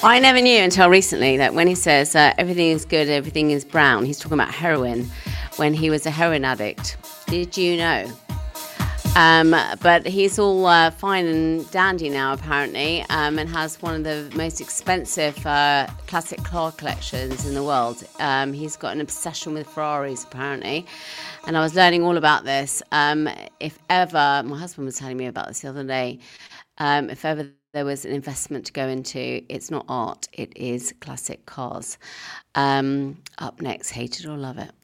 I never knew until recently that when he says everything is good, everything is brown, he's talking about heroin when he was a heroin addict. Did you know? But he's all fine and dandy now, apparently, and has one of the most expensive classic car collections in the world. He's got an obsession with Ferraris, apparently, and I was learning all about this. If ever, my husband was telling me about this the other day, if ever there was an investment to go into, it's not art, it is classic cars. Up next, hate it or love it.